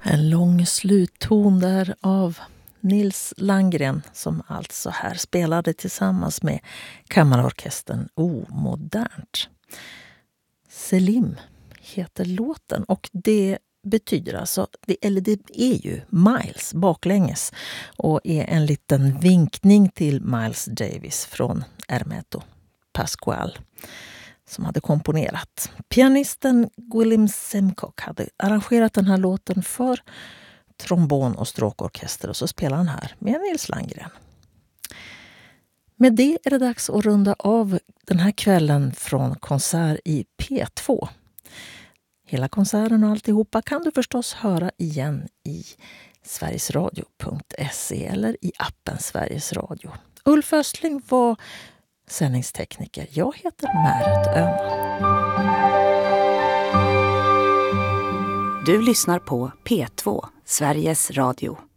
En lång slutton där av Nils Landgren som alltså här spelade tillsammans med kammarorkestern Omodernt. Selim heter låten och det betyder alltså, det är ju Miles baklänges och är en liten vinkning till Miles Davis från Hermeto Pascual som hade komponerat. Pianisten Gwilym Simcock hade arrangerat den här låten för trombon och stråkorkester och så spelar han här med Nils Landgren. Med det är det dags att runda av den här kvällen från konsert i P2. Hela konserten och alltihopa kan du förstås höra igen i sverigesradio.se eller i appen Sveriges Radio. Ulf Östling var sändningstekniker. Jag heter Märit Öhman. Du lyssnar på P2, Sveriges Radio.